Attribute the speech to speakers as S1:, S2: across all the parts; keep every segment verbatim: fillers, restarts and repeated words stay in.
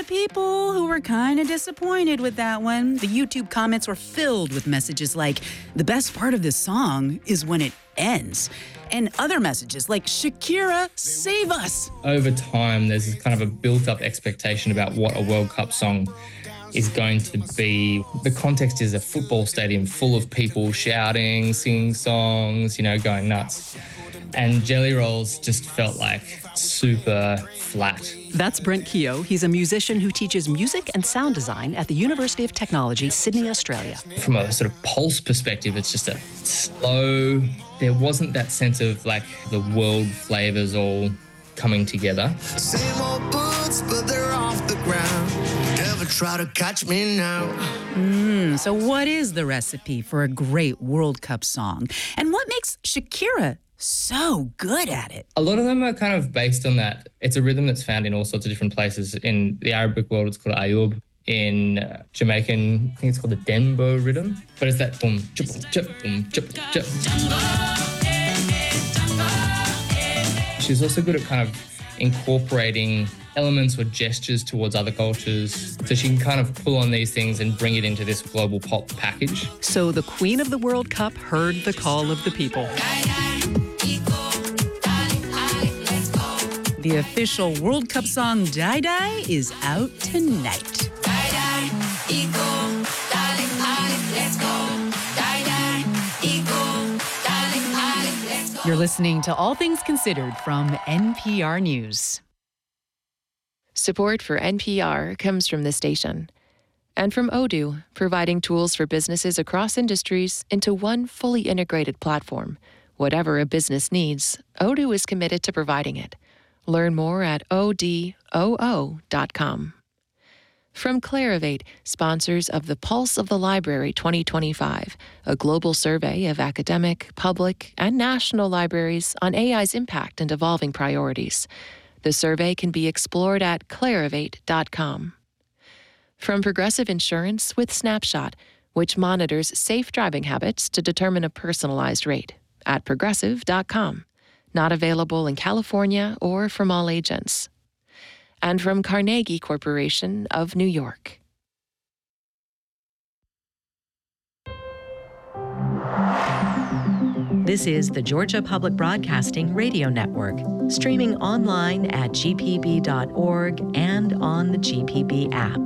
S1: people who were kind of disappointed with that one. The YouTube comments were filled with messages like, the best part of this song is when it ends. And other messages like, Shakira, save us.
S2: Over time, there's this kind of a built-up expectation about what a World Cup song is going to be. The context is a football stadium full of people shouting, singing songs, you know, going nuts. And Jelly Rolls just felt like super flat.
S3: That's Brent Keogh. He's a musician who teaches music and sound design at the University of Technology, Sydney, Australia.
S2: From a sort of pulse perspective, it's just a slow, there wasn't that sense of like the world flavors all coming together.
S4: Same old boots, but they're off the ground. Never try to catch me now.
S1: Mm, so what is the recipe for a great World Cup song? And what makes Shakira so good at it?
S2: A lot of them are kind of based on that. It's a rhythm that's found in all sorts of different places. In the Arabic world, it's called ayub. In uh, Jamaican, I think it's called the dembo rhythm. But it's that boom, chip, chip, boom, chip, chip. She's also good at kind of incorporating elements or gestures towards other cultures. So she can kind of pull on these things and bring it into this global pop package.
S3: So the Queen of the World Cup heard the call of the people.
S1: The official World Cup song Die Die is out tonight. You're listening to All Things Considered from N P R News.
S5: Support for N P R comes from the station and from Odoo, providing tools for businesses across industries into one fully integrated platform. Whatever a business needs, Odoo is committed to providing it. Learn more at O D O O dot com. From Clarivate, sponsors of the Pulse of the Library twenty twenty-five, a global survey of academic, public, and national libraries on A I's impact and evolving priorities. The survey can be explored at clarivate dot com. From Progressive Insurance with Snapshot, which monitors safe driving habits to determine a personalized rate, at progressive dot com. Not available in California or from all agents. And from Carnegie Corporation of New York.
S6: This is the Georgia Public Broadcasting Radio Network, streaming online at g p b dot org and on the G P B app.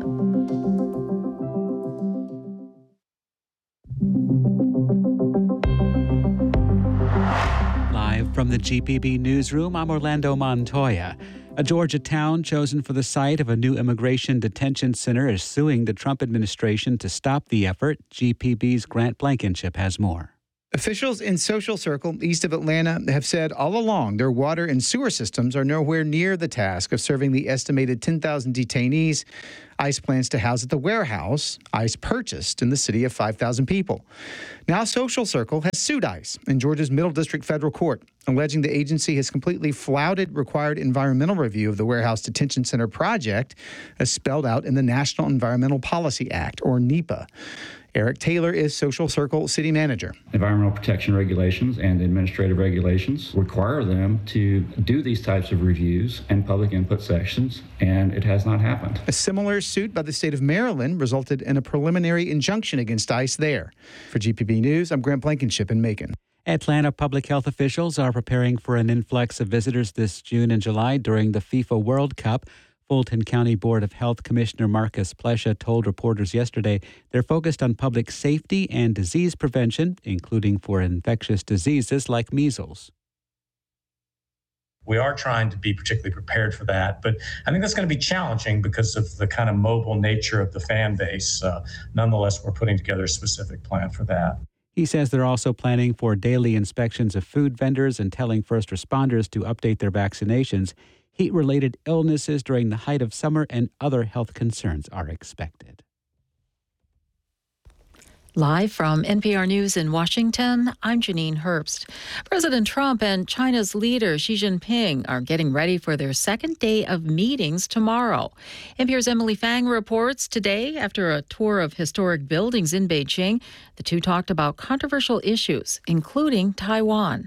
S7: Live from the G P B newsroom, I'm Orlando Montoya. A Georgia town chosen for the site of a new immigration detention center is suing the Trump administration to stop the effort. G P B's Grant Blankenship has more.
S8: Officials in Social Circle, east of Atlanta, have said all along their water and sewer systems are nowhere near the task of serving the estimated ten thousand detainees ICE plans to house at the warehouse ICE purchased in the city of five thousand people. Now Social Circle has sued ICE in Georgia's Middle District Federal Court, alleging the agency has completely flouted required environmental review of the Warehouse Detention Center project as spelled out in the National Environmental Policy Act, or NEPA. Eric Taylor is Social Circle City Manager.
S9: Environmental protection regulations and administrative regulations require them to do these types of reviews and public input sections, and it has not happened.
S8: A similar suit by the state of Maryland resulted in a preliminary injunction against ICE there. For G P B News, I'm Grant Blankenship in Macon.
S7: Atlanta public health officials are preparing for an influx of visitors this June and July during the FIFA World Cup. Fulton County Board of Health Commissioner Marcus Plesha told reporters yesterday they're focused on public safety and disease prevention, including for infectious diseases like measles.
S10: We are trying to be particularly prepared for that, but I think that's going to be challenging because of the kind of mobile nature of the fan base. Uh, nonetheless, we're putting together a specific plan for that.
S7: He says they're also planning for daily inspections of food vendors and telling first responders to update their vaccinations. Heat-related illnesses during the height of summer and other health concerns are expected.
S11: Live from N P R News in Washington, I'm Janine Herbst. President Trump and China's leader Xi Jinping are getting ready for their second day of meetings tomorrow. N P R's Emily Fang reports today, after a tour of historic buildings in Beijing, the two talked about controversial issues, including Taiwan.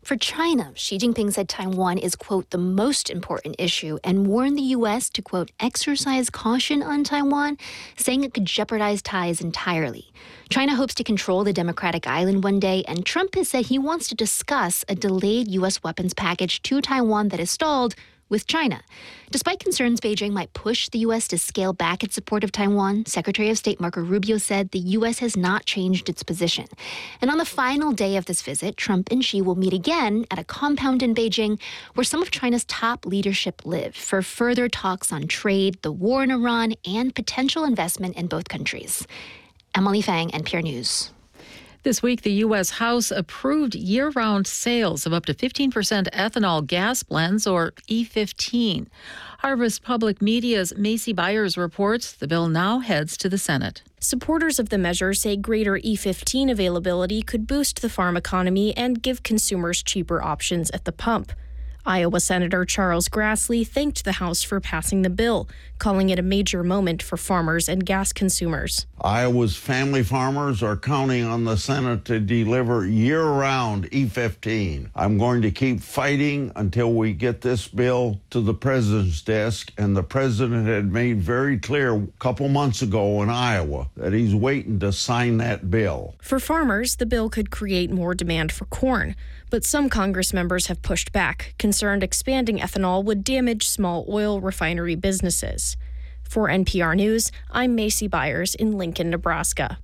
S12: For China, Xi Jinping said Taiwan is, quote, the most important issue and warned the U S to, quote, exercise caution on Taiwan, saying it could jeopardize ties entirely. China hopes to control the democratic island one day, and Trump has said he wants to discuss a delayed U S weapons package to Taiwan that is stalled with China. Despite concerns Beijing might push the U S to scale back its support of Taiwan, Secretary of State Marco Rubio said the U S has not changed its position. And on the final day of this visit, Trump and Xi will meet again at a compound in Beijing where some of China's top leadership live for further talks on trade, the war in Iran, and potential investment in both countries. Emily Fang, N P R News.
S11: This week, the U S. House approved year-round sales of up to fifteen percent ethanol gas blends, or E fifteen. Harvest Public Media's Macy Byers reports the bill now heads to the Senate.
S13: Supporters of the measure say greater E fifteen availability could boost the farm economy and give consumers cheaper options at the pump. Iowa Senator Charles Grassley thanked the House for passing the bill, calling it a major moment for farmers and gas consumers.
S14: Iowa's family farmers are counting on the Senate to deliver year-round E fifteen. I'm going to keep fighting until we get this bill to the president's desk, and the president had made very clear a couple months ago in Iowa that he's waiting to sign that bill.
S13: For farmers, the bill could create more demand for corn, but some Congress members have pushed back, concerned expanding ethanol would damage small oil refinery businesses. For N P R News, I'm Macy Byers in Lincoln, Nebraska.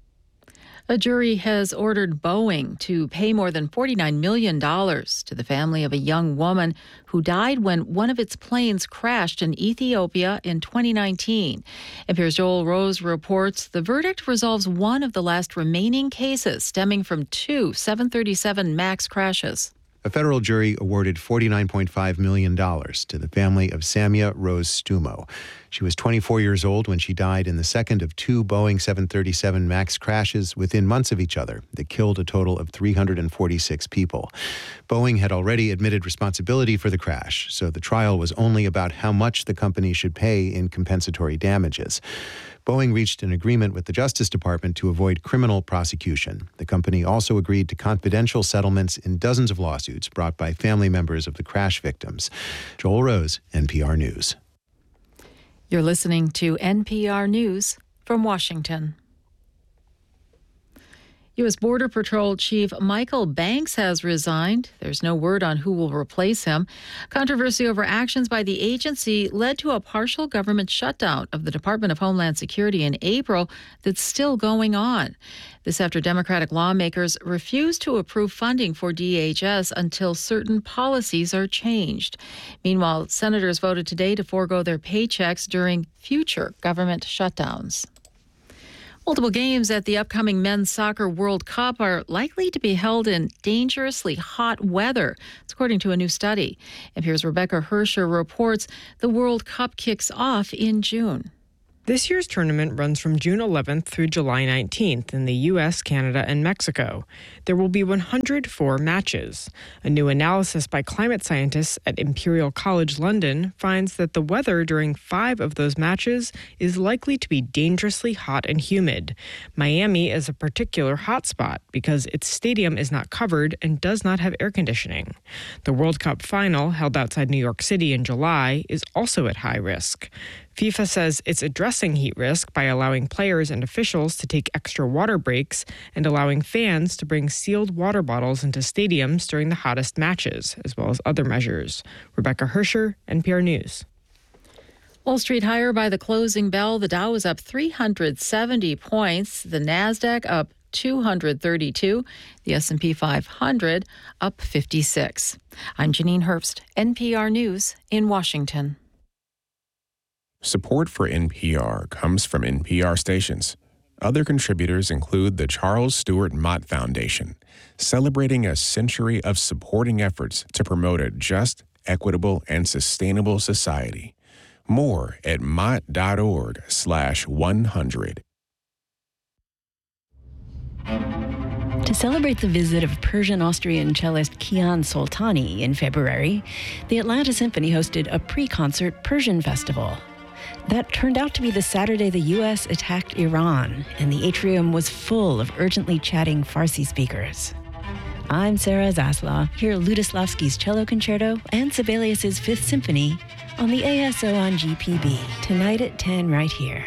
S11: A jury has ordered Boeing to pay more than forty-nine million dollars to the family of a young woman who died when one of its planes crashed in Ethiopia in twenty nineteen. N P R's Joel Rose reports the verdict resolves one of the last remaining cases stemming from two seven thirty-seven MAX crashes.
S15: A federal jury awarded forty-nine point five million dollars to the family of Samia Rose Stumo. She was twenty-four years old when she died in the second of two Boeing seven thirty-seven MAX crashes within months of each other that killed a total of three hundred forty-six people. Boeing had already admitted responsibility for the crash, so the trial was only about how much the company should pay in compensatory damages. Boeing reached an agreement with the Justice Department to avoid criminal prosecution. The company also agreed to confidential settlements in dozens of lawsuits brought by family members of the crash victims. Joel Rose, N P R News.
S11: You're listening to N P R News from Washington. U S. Border Patrol Chief Michael Banks has resigned. There's no word on who will replace him. Controversy over actions by the agency led to a partial government shutdown of the Department of Homeland Security in April that's still going on. This after Democratic lawmakers refused to approve funding for D H S until certain policies are changed. Meanwhile, senators voted today to forego their paychecks during future government shutdowns. Multiple games at the upcoming Men's Soccer World Cup are likely to be held in dangerously hot weather. It's according to a new study. N P R's Rebecca Hersher reports the World Cup kicks off in June.
S16: This year's tournament runs from June eleventh through July nineteenth in the U S, Canada, and Mexico. There will be one hundred four matches. A new analysis by climate scientists at Imperial College London finds that the weather during five of those matches is likely to be dangerously hot and humid. Miami is a particular hotspot because its stadium is not covered and does not have air conditioning. The World Cup final, held outside New York City in July, is also at high risk. FIFA says it's addressing heat risk by allowing players and officials to take extra water breaks and allowing fans to bring sealed water bottles into stadiums during the hottest matches, as well as other measures. Rebecca Hersher, N P R News.
S11: Wall Street higher by the closing bell. The Dow is up three hundred seventy points. The Nasdaq up two hundred thirty-two. The S and P five hundred up fifty-six. I'm Janine Herbst, N P R News in Washington.
S17: Support for N P R comes from N P R stations. Other contributors include the Charles Stewart Mott Foundation, celebrating a century of supporting efforts to promote a just, equitable, and sustainable society. More at mott.org slash 100.
S18: To celebrate the visit of Persian-Austrian cellist Kian Soltani in February, the Atlanta Symphony hosted a pre-concert Persian festival. That turned out to be the Saturday the U S attacked Iran, and the atrium was full of urgently chatting Farsi speakers. I'm Sarah Zaslaw. Hear Ludoslavsky's Cello Concerto and Sibelius's Fifth Symphony on the A S O on G P B, tonight at ten right here.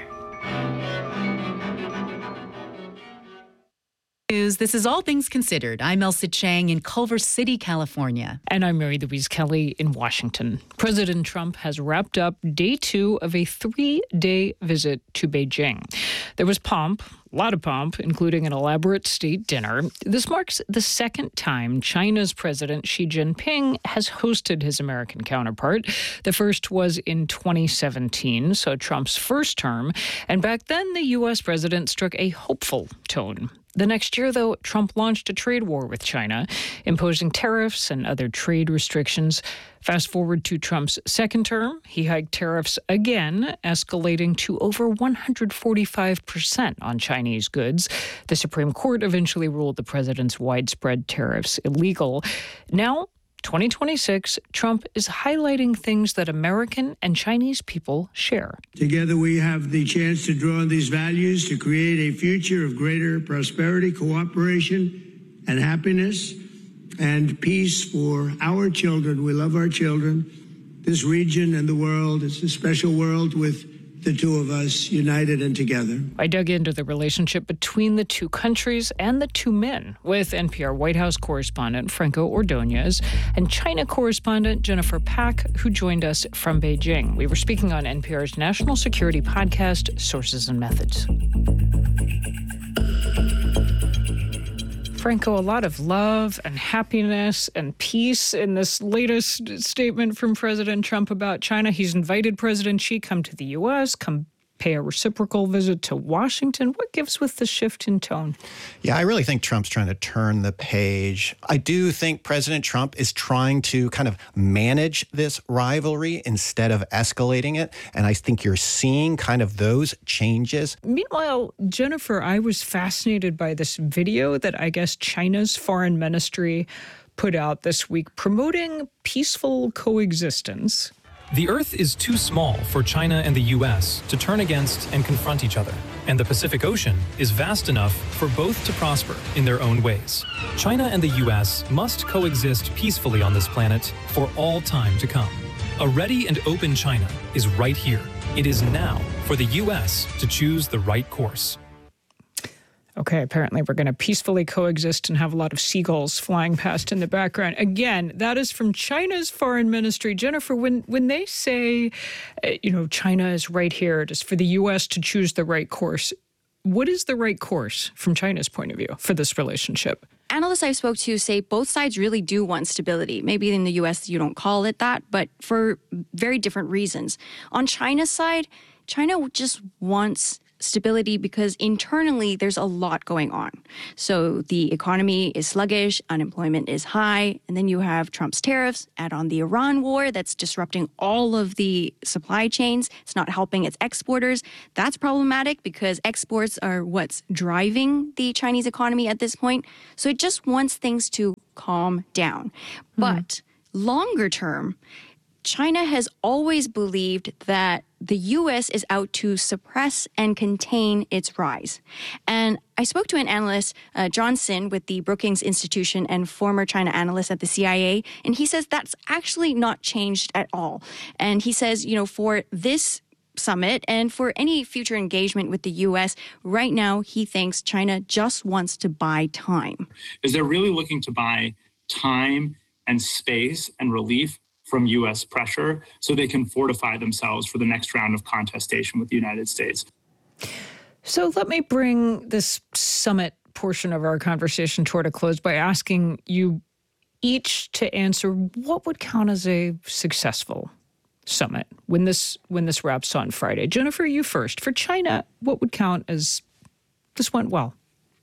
S1: News. This is All Things Considered. I'm Elsa Chang in Culver City, California.
S19: And I'm Mary Louise Kelly in Washington. President Trump has wrapped up day two of a three-day visit to Beijing. There was pomp, a lot of pomp, including an elaborate state dinner. This marks the second time China's President Xi Jinping has hosted his American counterpart. The first was in twenty seventeen, so Trump's first term. And back then, the U S president struck a hopeful tone. The next year, though, Trump launched a trade war with China, imposing tariffs and other trade restrictions. Fast forward to Trump's second term, he hiked tariffs again, escalating to over one hundred forty-five percent on Chinese goods. The Supreme Court eventually ruled the president's widespread tariffs illegal. Now, twenty twenty-six, Trump is highlighting things that American and Chinese people share.
S20: Together, we have the chance to draw on these values to create a future of greater prosperity, cooperation, and happiness, and peace for our children. We love our children, this region, and the world. It's a special world with the two of us united and together.
S19: I dug into the relationship between the two countries and the two men with N P R White House correspondent Franco Ordonez and China correspondent Jennifer Pak, who joined us from Beijing. We were speaking on N P R's national security podcast, Sources and Methods. Franco, a lot of love and happiness and peace in this latest statement from President Trump about China. He's invited President Xi come to the U S, come pay a reciprocal visit to Washington. What gives with the shift in tone?
S21: Yeah, I really think Trump's trying to turn the page. I do think President Trump is trying to kind of manage this rivalry instead of escalating it. And I think you're seeing kind of those changes.
S19: Meanwhile, Jennifer, I was fascinated by this video that I guess China's foreign ministry put out this week promoting peaceful coexistence.
S22: The Earth is too small for China and the U S to turn against and confront each other, and the Pacific Ocean is vast enough for both to prosper in their own ways. China and the U S must coexist peacefully on this planet for all time to come. A ready and open China is right here. It is now for the U S to choose the right course.
S19: Okay, apparently we're going to peacefully coexist and have a lot of seagulls flying past in the background. Again, that is from China's foreign ministry. Jennifer, when when they say, uh, you know, China is right here, it is for the U S to choose the right course, what is the right course from China's point of view for this relationship?
S23: Analysts I spoke to say both sides really do want stability. Maybe in the U S you don't call it that, but for very different reasons. On China's side, China just wants stability because internally there's a lot going on. So the economy is sluggish, unemployment is high, and then you have Trump's tariffs, add on the Iran war that's disrupting all of the supply chains. It's not helping its exporters. That's problematic because exports are what's driving the Chinese economy at this point. So it just wants things to calm down. Mm-hmm. But longer term, China has always believed that the U S is out to suppress and contain its rise. And I spoke to an analyst, uh, John Sin, with the Brookings Institution and former China analyst at the C I A, and he says that's actually not changed at all. And he says, you know, for this summit and for any future engagement with the U S, right now he thinks China just wants to buy time.
S24: Is they're really looking to buy time and space and relief from U S pressure so they can fortify themselves for the next round of contestation with the United States.
S19: So let me bring this summit portion of our conversation toward a close by asking you each to answer what would count as a successful summit when this when this wraps on Friday. Jennifer, you first. For China, what would count as this went well?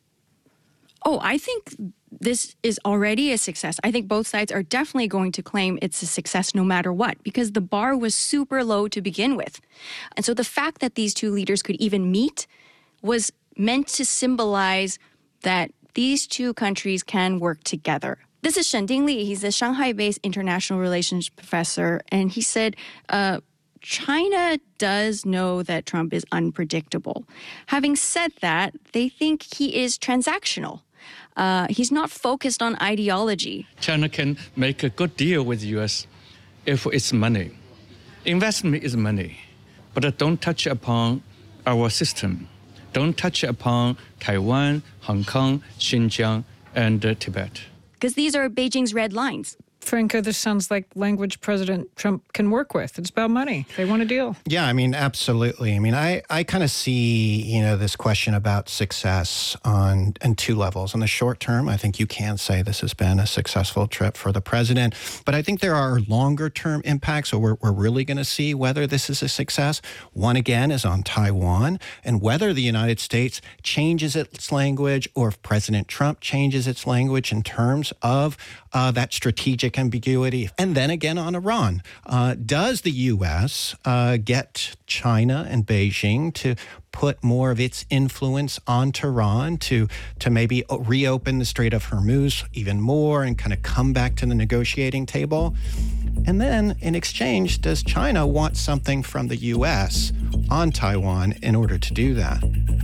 S23: Oh, I think this is already a success. I think both sides are definitely going to claim it's a success no matter what, because the bar was super low to begin with. And so the fact that these two leaders could even meet was meant to symbolize that these two countries can work together. This is Shen Dingli. He's a Shanghai-based international relations professor, and he said, uh, China does know that Trump is unpredictable. Having said that, they think he is transactional. Uh, he's not focused on ideology.
S2: China can make a good deal with the U S if it's money. Investment is money, but don't touch upon our system. Don't touch upon Taiwan, Hong Kong, Xinjiang, and uh, Tibet.
S23: Because these are Beijing's red lines.
S19: Franco, this sounds like language President Trump can work with. It's about money. They want a deal.
S21: Yeah, I mean, absolutely. I mean, I, I kind of see, you know, this question about success on, on two levels. In the short term, I think you can say this has been a successful trip for the president. But I think there are longer term impacts, so we're, we're really going to see whether this is a success. One, again, is on Taiwan, and whether the United States changes its language, or if President Trump changes its language in terms of uh, that strategic ambiguity. And then again on Iran, uh, does the U S uh, get China and Beijing to put more of its influence on Tehran to to maybe reopen the Strait of Hormuz even more and kind of come back to the negotiating table? And then in exchange, does China want something from the U S on Taiwan in order to do that?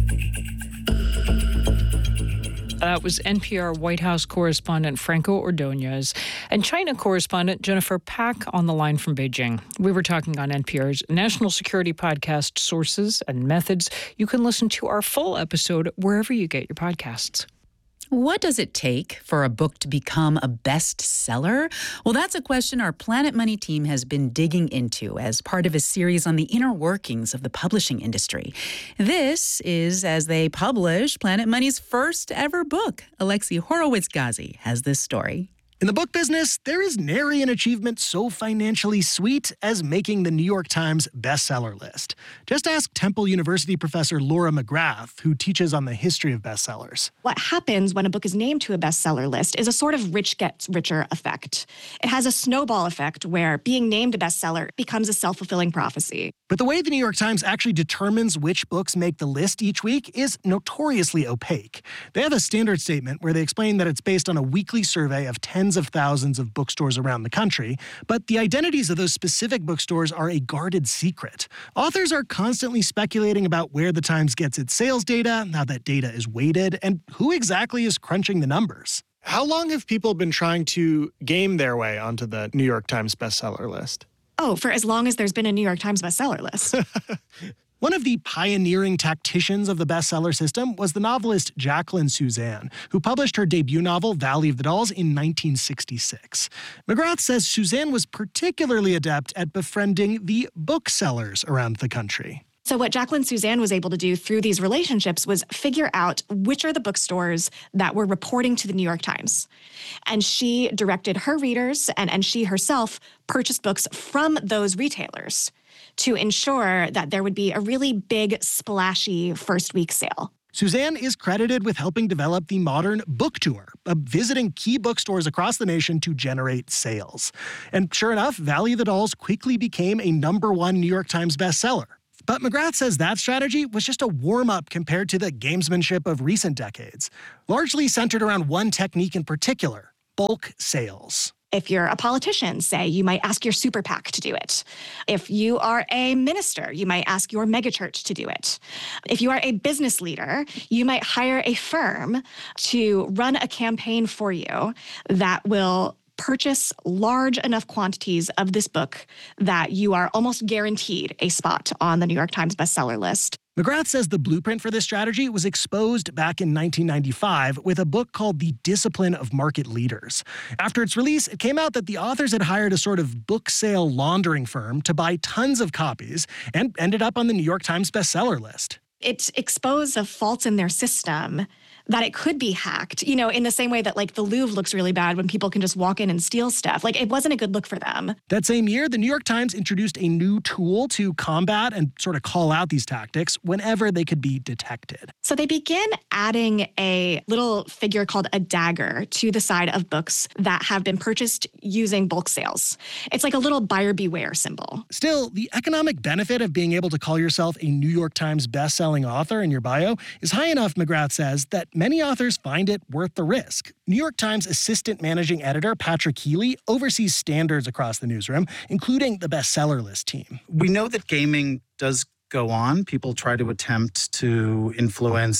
S19: That was N P R White House correspondent Franco Ordonez and China correspondent Jennifer Pak on the line from Beijing. We were talking on N P R's national security podcast, Sources and Methods. You can listen to our full episode wherever you get your podcasts.
S1: What does it take for a book to become a bestseller? Well, that's a question our Planet Money team has been digging into as part of a series on the inner workings of the publishing industry. This is as they publish Planet Money's first ever book. Alexi Horowitz-Ghazi has this story.
S3: In the book business, there is nary an achievement so financially sweet as making the New York Times bestseller list. Just ask Temple University professor Laura McGrath, who teaches on the history of bestsellers.
S4: What happens when a book is named to a bestseller list is a sort of rich gets richer effect. It has a snowball effect where being named a bestseller becomes a self-fulfilling prophecy.
S3: But the way the New York Times actually determines which books make the list each week is notoriously opaque. They have a standard statement where they explain that it's based on a weekly survey of tens of thousands of bookstores around the country, but the identities of those specific bookstores are a guarded secret. Authors are constantly speculating about where the Times gets its sales data, how that data is weighted, and who exactly is crunching the numbers. How long have people been trying to game their way onto the New York Times bestseller list?
S4: Oh, for as long as there's been a New York Times bestseller list.
S3: One of the pioneering tacticians of the bestseller system was the novelist Jacqueline Susann, who published her debut novel, Valley of the Dolls, in nineteen sixty-six. McGrath says Susann was particularly adept at befriending the booksellers around the country.
S4: So what Jacqueline Susann was able to do through these relationships was figure out which are the bookstores that were reporting to the New York Times. And she directed her readers, and, and she herself purchased books from those retailers to ensure that there would be a really big, splashy first week sale.
S3: Susann is credited with helping develop the modern book tour, uh, visiting key bookstores across the nation to generate sales. And sure enough, Valley of the Dolls quickly became a number one New York Times bestseller. But McGrath says that strategy was just a warm-up compared to the gamesmanship of recent decades, largely centered around one technique in particular: bulk sales.
S4: If you're a politician, say, you might ask your super PAC to do it. If you are a minister, you might ask your megachurch to do it. If you are a business leader, you might hire a firm to run a campaign for you that will purchase large enough quantities of this book that you are almost guaranteed a spot on the New York Times bestseller list.
S3: McGrath says the blueprint for this strategy was exposed back in nineteen ninety-five with a book called The Discipline of Market Leaders. After its release, it came out that the authors had hired a sort of book sale laundering firm to buy tons of copies and ended up on the New York Times bestseller list.
S4: It exposed a fault in their system that it could be hacked, you know, in the same way that, like, the Louvre looks really bad when people can just walk in and steal stuff. Like, it wasn't a good look for them.
S3: That same year, the New York Times introduced a new tool to combat and sort of call out these tactics whenever they could be detected.
S4: So they begin adding a little figure called a dagger to the side of books that have been purchased using bulk sales. It's like a little buyer beware symbol.
S3: Still, the economic benefit of being able to call yourself a New York Times best-selling author in your bio is high enough, McGrath says, that many authors find it worth the risk. New York Times assistant managing editor Patrick Healy oversees standards across the newsroom, including the bestseller list team.
S5: We know that gaming does go on. People try to attempt to influence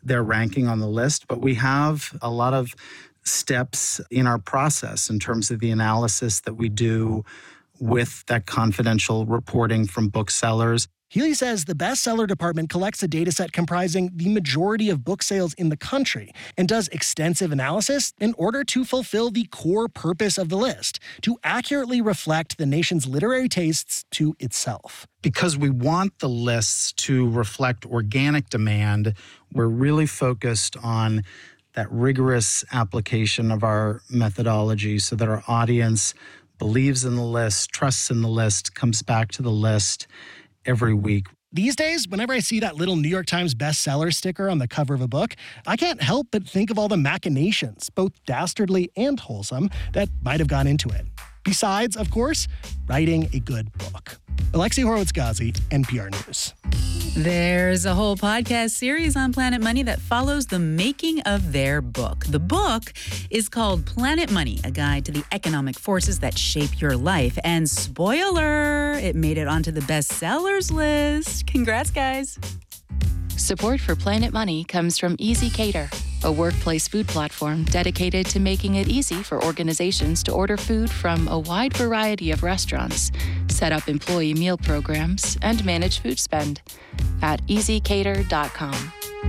S5: their ranking on the list, but we have a lot of steps in our process in terms of the analysis that we do with that confidential reporting from booksellers.
S3: Healy says the bestseller department collects a data set comprising the majority of book sales in the country and does extensive analysis in order to fulfill the core purpose of the list, to accurately reflect the nation's literary tastes to itself.
S5: Because we want the lists to reflect organic demand, we're really focused on that rigorous application of our methodology so that our audience believes in the list, trusts in the list, comes back to the list every week.
S3: These days, whenever I see that little New York Times bestseller sticker on the cover of a book, I can't help but think of all the machinations, both dastardly and wholesome, that might have gone into it. Besides, of course, writing a good book. Alexi Horowitz-Ghazi, N P R News.
S1: There's a whole podcast series on Planet Money that follows the making of their book. The book is called Planet Money, a guide to the economic forces that shape your life. And spoiler, it made it onto the bestsellers list. Congrats, guys.
S6: Support for Planet Money comes from Easy Cater, a workplace food platform dedicated to making it easy for organizations to order food from a wide variety of restaurants, set up employee meal programs, and manage food spend at easy cater dot com.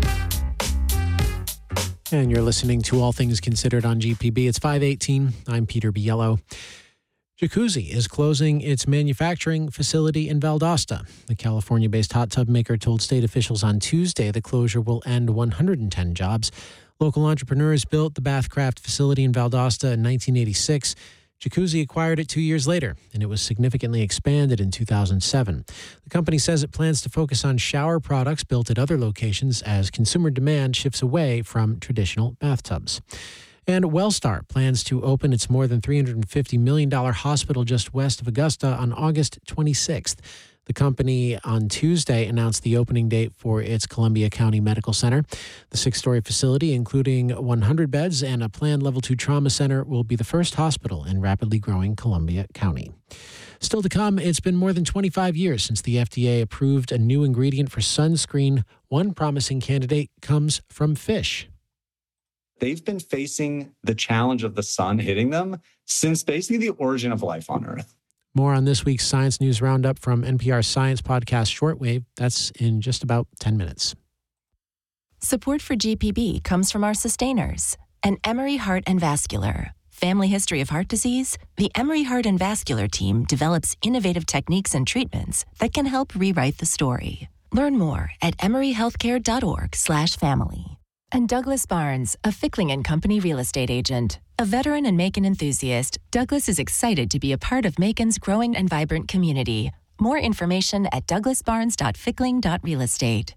S8: And you're listening to All Things Considered on G P B. It's five eighteen. I'm Peter Biello. Jacuzzi is closing its manufacturing facility in Valdosta. The California-based hot tub maker told state officials on Tuesday the closure will end one hundred ten jobs. Local entrepreneurs built the Bathcraft facility in Valdosta in nineteen eighty-six. Jacuzzi acquired it two years later, and it was significantly expanded in two thousand seven. The company says it plans to focus on shower products built at other locations as consumer demand shifts away from traditional bathtubs. And Wellstar plans to open its more than three hundred fifty million dollars hospital just west of Augusta on August twenty-sixth. The company on Tuesday announced the opening date for its Columbia County Medical Center. The six-story facility, including one hundred beds and a planned level two trauma center, will be the first hospital in rapidly growing Columbia County. Still to come, it's been more than twenty-five years since the F D A approved a new ingredient for sunscreen. One promising candidate comes from fish.
S9: They've been facing the challenge of the sun hitting them since basically the origin of life on Earth.
S8: More on this week's Science News Roundup from N P R's science podcast Shortwave. That's in just about ten minutes.
S25: Support for G P B comes from our sustainers and Emory Heart and Vascular. Family history of heart disease? The Emory Heart and Vascular team develops innovative techniques and treatments that can help rewrite the story. Learn more at emory healthcare dot org slash family. And Douglas Barnes, a Fickling and Company real estate agent. A veteran and Macon enthusiast, Douglas is excited to be a part of Macon's growing and vibrant community. More information at douglas barnes dot fickling dot real estate.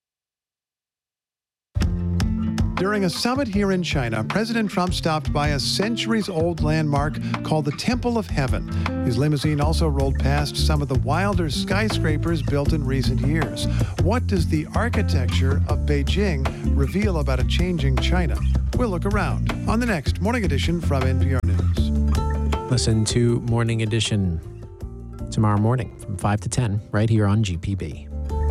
S26: During a summit here in China, President Trump stopped by a centuries-old landmark called the Temple of Heaven. His limousine also rolled past some of the wilder skyscrapers built in recent years. What does the architecture of Beijing reveal about a changing China? We'll look around on the next Morning Edition from N P R News.
S8: Listen to Morning Edition tomorrow morning from five to ten right here on G P B.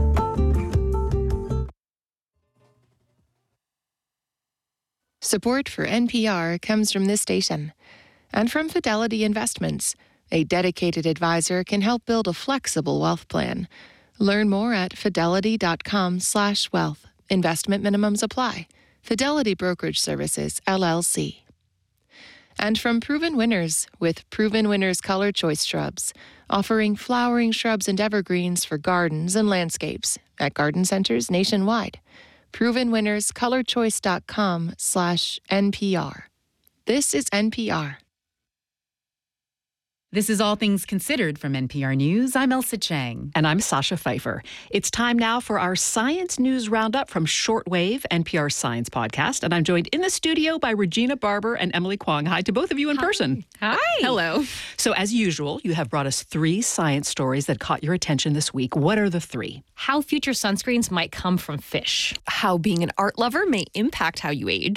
S6: Support for N P R comes from this station and from Fidelity Investments. A dedicated advisor can help build a flexible wealth plan. Learn more at fidelity dot com slash wealth. Investment minimums apply. Fidelity Brokerage Services, L L C. And from Proven Winners with Proven Winners Color Choice Shrubs, offering flowering shrubs and evergreens for gardens and landscapes at garden centers nationwide. proven winners color choice dot com slash N P R. This is N P R.
S1: This is All Things Considered from N P R News. I'm Elsa Chang.
S27: And I'm Sasha Pfeiffer. It's time now for our Science News Roundup from Shortwave, N P R Science Podcast. And I'm joined in the studio by Regina Barber and Emily Kwong. Hi to both of you in
S28: Hi.
S27: person.
S28: Hi.
S27: Hello. So as usual, you have brought us three science stories that caught your attention this week. What are the three?
S28: How future sunscreens might come from fish. How being an art lover may impact how you age.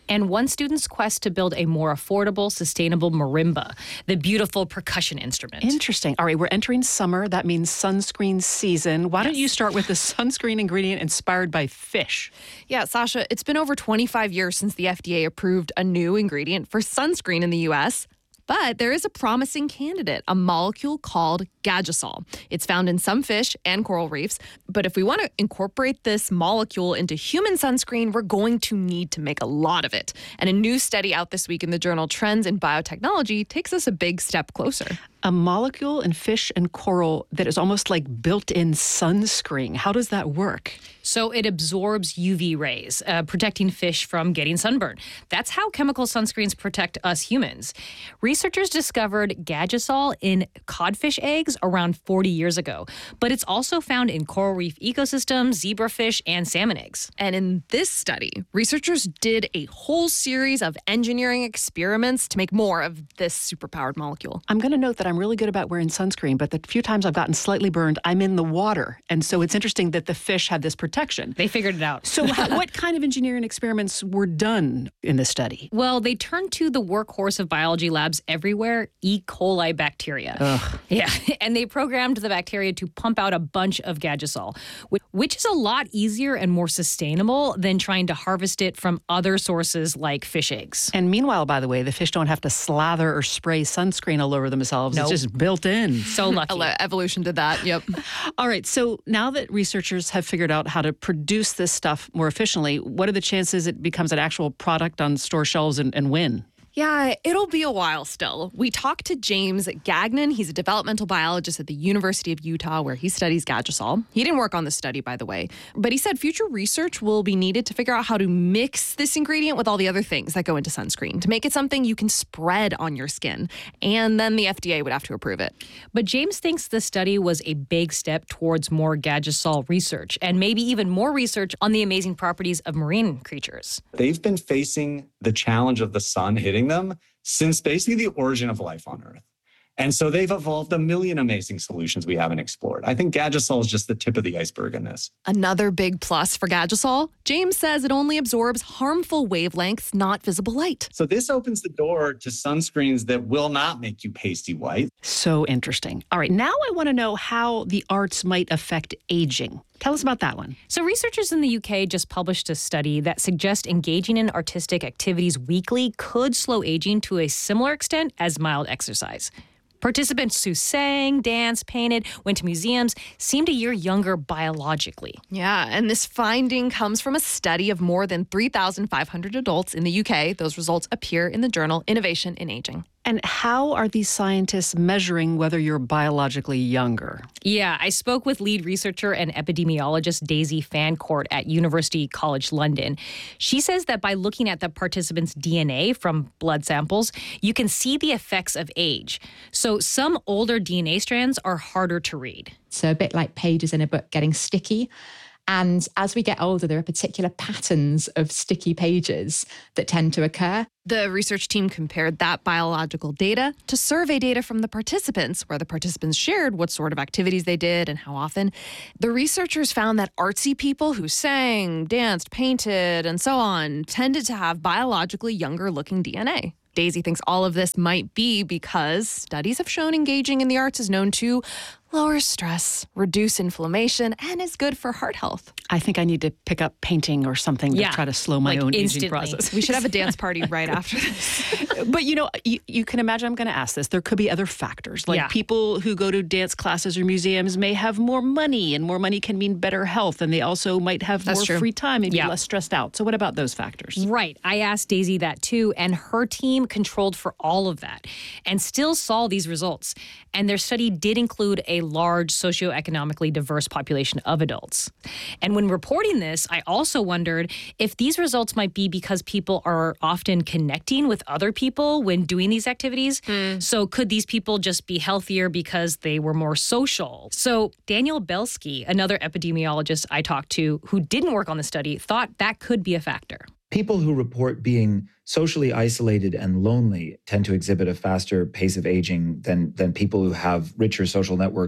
S7: and one student's quest to build a more affordable, sustainable marimba, the beautiful percussion instrument.
S27: Interesting. All right, we're entering summer. That means sunscreen season. Why yes. don't you start with the sunscreen ingredient inspired by fish?
S10: Yeah, Sasha, it's been over twenty-five years since the F D A approved a new ingredient for sunscreen in the U S, but there is a promising candidate, a molecule called Gagisol. It's found in some fish and coral reefs, but if we want to incorporate this molecule into human sunscreen, we're going to need to make a lot of it. And a new study out this week in the journal Trends in Biotechnology takes us a big step closer.
S27: A molecule in fish and coral that is almost like built-in sunscreen. How does that work?
S7: So it absorbs U V rays, uh, protecting fish from getting sunburned. That's how chemical sunscreens protect us humans. Researchers discovered Gagisol in codfish eggs around forty years ago, but it's also found in coral reef ecosystems, zebrafish, and salmon eggs.
S10: And in this study, researchers did a whole series of engineering experiments to make more of this superpowered molecule.
S27: I'm going to note that I'm really good about wearing sunscreen, but the few times I've gotten slightly burned, I'm in the water. And so it's interesting that the fish have this protection.
S7: They figured it out.
S27: So how, what kind of engineering experiments were done in this study?
S7: Well, they turned to the workhorse of biology labs everywhere, E. coli bacteria.
S27: Ugh.
S7: Yeah, and they programmed the bacteria to pump out a bunch of Gagisol, which is a lot easier and more sustainable than trying to harvest it from other sources like fish eggs.
S27: And meanwhile, by the way, the fish don't have to slather or spray sunscreen all over themselves.
S7: Nope.
S27: It's just built in.
S7: So lucky.
S10: Evolution did that, yep.
S27: All right, so now that researchers have figured out how to produce this stuff more efficiently, what are the chances it becomes an actual product on store shelves and, and when?
S10: Yeah, it'll be a while still. We talked to James Gagnon. He's a developmental biologist at the University of Utah, where he studies Gagisol. He didn't work on this study, by the way, but he said future research will be needed to figure out how to mix this ingredient with all the other things that go into sunscreen to make it something you can spread on your skin. And then the F D A would have to approve it.
S7: But James thinks the study was a big step towards more Gagisol research and maybe even more research on the amazing properties of marine creatures.
S9: They've been facing the challenge of the sun hitting them since basically the origin of life on Earth. And so they've evolved a million amazing solutions we haven't explored. I think Gagisol is just the tip of the iceberg in this.
S10: Another big plus for Gagisol, James says it only absorbs harmful wavelengths, not visible light.
S9: So this opens the door to sunscreens that will not make you pasty white.
S27: So interesting. All right, now I want to know how the arts might affect aging. Tell us about that one.
S7: So researchers in the U K just published a study that suggests engaging in artistic activities weekly could slow aging to a similar extent as mild exercise. Participants who sang, danced, painted, went to museums seemed a year younger biologically.
S10: Yeah, and this finding comes from a study of more than three thousand five hundred adults in the U K. Those results appear in the journal Innovation in Aging.
S27: And how are these scientists measuring whether you're biologically younger?
S7: Yeah, I spoke with lead researcher and epidemiologist Daisy Fancourt at University College London. She says that by looking at the participants' D N A from blood samples, you can see the effects of age. So some older D N A strands are harder to read.
S12: So a bit like pages in a book getting sticky. And as we get older, there are particular patterns of sticky pages that tend to occur.
S10: The research team compared that biological data to survey data from the participants, where the participants shared what sort of activities they did and how often. The researchers found that artsy people who sang, danced, painted, and so on tended to have biologically younger looking D N A. Daisy thinks all of this might be because studies have shown engaging in the arts is known to lower stress, reduce inflammation, and is good for heart health.
S27: I think I need to pick up painting or something
S10: Yeah,
S27: to try to slow my
S10: like
S27: own
S10: instantly.
S27: aging process.
S10: We should have a dance party right after this.
S27: But, you know, you, you can imagine I'm going to ask this. There could be other factors. Like
S10: Yeah.
S27: people who go to dance classes or museums may have more money, and more money can mean better health. And they also might have
S7: That's
S27: more
S7: true.
S27: free time and
S7: Yeah.
S27: be less stressed out. So what about those factors?
S7: Right. I asked Daisy that too, and her team controlled for all of that and still saw these results. And their study did include a large socioeconomically diverse population of adults. And when reporting this, I also wondered if these results might be because people are often connecting with other people when doing these activities. So could these people just be healthier because they were more social? So Daniel Belsky, another epidemiologist I talked to who didn't work on the study, thought that could be a factor.
S13: People who report being socially isolated and lonely tend to exhibit a faster pace of aging than, than people who have richer social networks.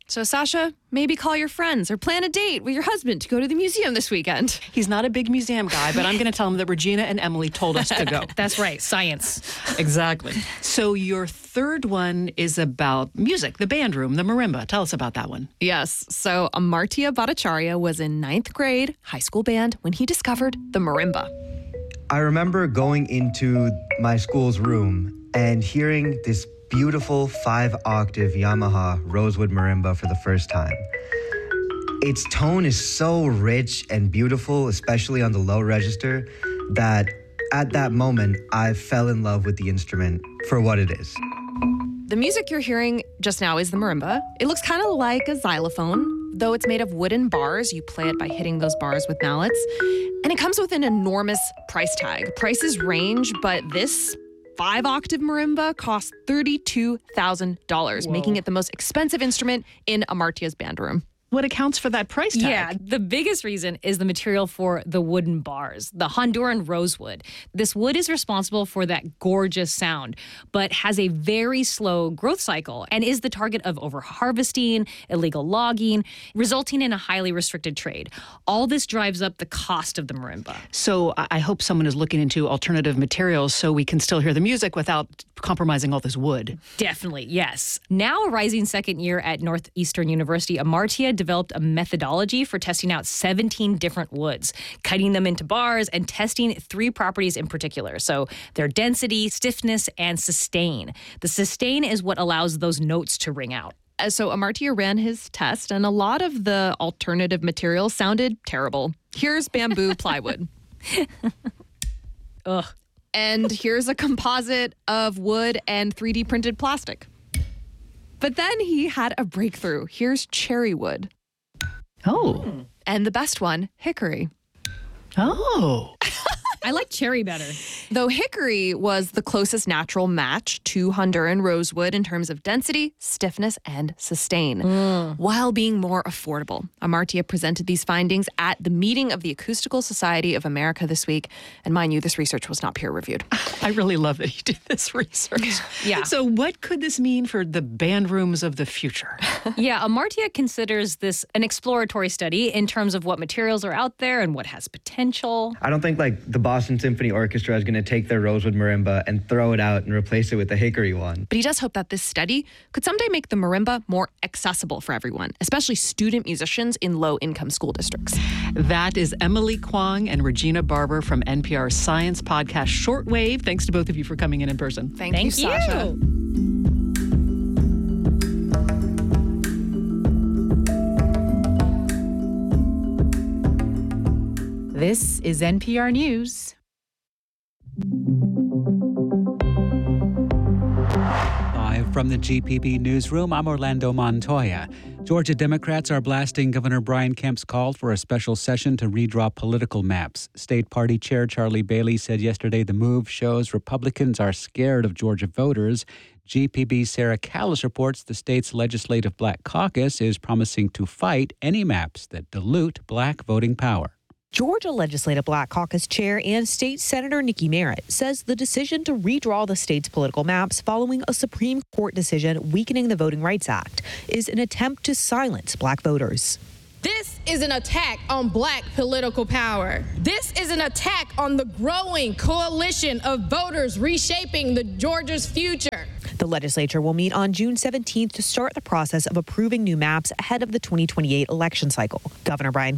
S10: So, Sasha, maybe call your friends or plan a date with your husband to go to the museum this weekend.
S27: He's not a big museum guy, but I'm going to tell him that Regina and Emily told us to go.
S7: That's right, science.
S27: Exactly. So your third one is about music, the band room, the marimba. Tell us about that one.
S10: Yes. So Amartya Bhattacharya was in ninth grade high school band when he discovered the marimba.
S11: I remember going into my school's room and hearing this beautiful five-octave Yamaha Rosewood marimba for the first time. Its tone is so rich and beautiful, especially on the low register, that at that moment, I fell in love with the instrument for what it is.
S10: The music you're hearing just now is the marimba. It looks kind of like a xylophone, though it's made of wooden bars. You play it by hitting those bars with mallets. And it comes with an enormous price tag. Prices range, but this five-octave marimba costs thirty-two thousand dollars, making it the most expensive instrument in Amartya's band room.
S27: What accounts for that price tag?
S7: Yeah, the biggest reason is the material for the wooden bars, the Honduran rosewood. This wood is responsible for that gorgeous sound, but has a very slow growth cycle and is the target of overharvesting, illegal logging, resulting in a highly restricted trade. All this drives up the cost of the marimba.
S27: So I hope someone is looking into alternative materials so we can still hear the music without compromising all this wood.
S7: Definitely, yes. Now a rising second year at Northeastern University, Amartya developed a methodology for testing out seventeen different woods, cutting them into bars and testing three properties in particular. So their density, stiffness, and sustain. The sustain is what allows those notes to ring out.
S10: So Amartya ran his test, and a lot of the alternative materials sounded terrible. Here's bamboo plywood.
S7: Ugh.
S10: And here's a composite of wood and three D printed plastic. But then he had a breakthrough. Here's cherry wood.
S27: Oh.
S10: And the best one, hickory.
S27: Oh.
S7: I like cherry better.
S10: Though hickory was the closest natural match to Honduran rosewood in terms of density, stiffness, and sustain, mm. while being more affordable. Amartya presented these findings at the meeting of the Acoustical Society of America this week. And mind you, this research was not peer-reviewed.
S27: I really love that he did this research.
S7: Yeah.
S27: So what could this mean for the band rooms of the future?
S7: Yeah, Amartya considers this an exploratory study in terms of what materials are out there and what has potential.
S11: I don't think like the Boston Symphony Orchestra is going to take their Rosewood marimba and throw it out and replace it with the hickory one.
S10: But he does hope that this study could someday make the marimba more accessible for everyone, especially student musicians in low-income school districts.
S27: That is Emily Kwong and Regina Barber from N P R's science podcast Shortwave. Thanks to both of you for coming in in person.
S10: Thank,
S7: Thank
S10: you, Sasha.
S7: You.
S1: This is N P R News.
S14: Live from the G P B newsroom, I'm Orlando Montoya. Georgia Democrats are blasting Governor Brian Kemp's call for a special session to redraw political maps. State Party Chair Charlie Bailey said yesterday the move shows Republicans are scared of Georgia voters. G P B's Sarah Callis reports the state's Legislative Black Caucus is promising to fight any maps that dilute black voting power.
S15: Georgia Legislative Black Caucus Chair and State Senator Nikki Merritt says the decision to redraw the state's political maps following a Supreme Court decision weakening the Voting Rights Act is an attempt to silence black voters.
S16: This is an attack on black political power. This is an attack on the growing coalition of voters reshaping the Georgia's future.
S15: The legislature will meet on June seventeenth to start the process of approving new maps ahead of the twenty twenty-eight election cycle. Governor Brian